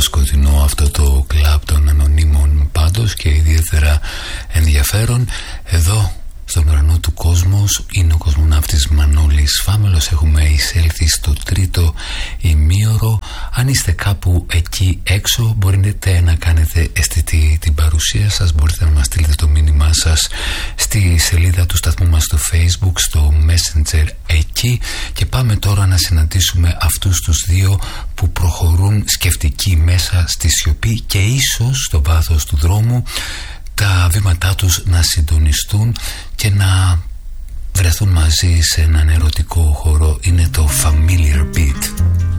σκοτεινό αυτό το κλαμπ των ανωνύμων πάντως και ιδιαίτερα ενδιαφέρον. Εδώ στον ουρανό του κόσμος είναι ο κοσμοναύτης Μανώλης Φάμελος. Έχουμε εισέλθει στο τρίτο ημίωρο. Αν είστε κάπου εκεί έξω, μπορείτε να κάνετε αισθητή την παρουσία σας. Μπορείτε να μας στείλετε το μήνυμά σας στη σελίδα του σταθμού μας στο Facebook, στο Messenger εκεί. Και πάμε τώρα να συναντήσουμε αυτούς τους δύο που προχωρούν σκεφτικοί μέσα στη σιωπή και ίσως στο βάθος του δρόμου τα βήματά τους να συντονιστούν και να βρεθούν μαζί σε έναν ερωτικό χώρο. Είναι το Familiar Beat.